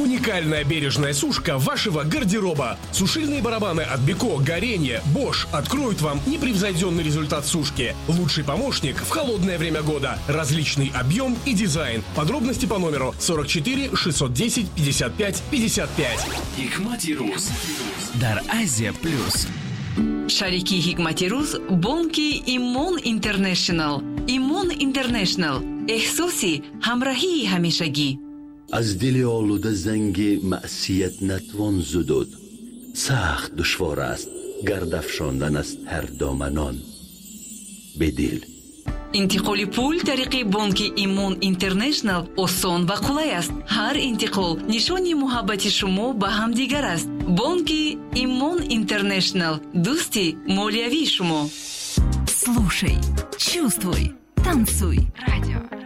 Уникальная бережная сушка вашего гардероба. Сушильные барабаны от Беко, Горение, Bosch откроют вам непревзойденный результат сушки. Лучший помощник в холодное время года. Различный объем и дизайн. Подробности по номеру 44 610 55 55. Hikmati Ruz дар Азия Плюс. Шарики Hikmati Ruz бонки Имон Интернешнл. Имон Интернешнл. احساسی همراهی همیشگی. از دل آلوده زنگ معصیت نتوان زدود. سخت دشوار است گرد افشاندن از هر دامنان به دل. انتقال پول طریق بانک ایمون اینترنشنل آسان و قلای است. هر انتقال نشانی محبت شما به هم دیگر است. بانک ایمون اینترنشنل دوستی مالیوی شما. Слушай, чувствуй, танцуй. Радио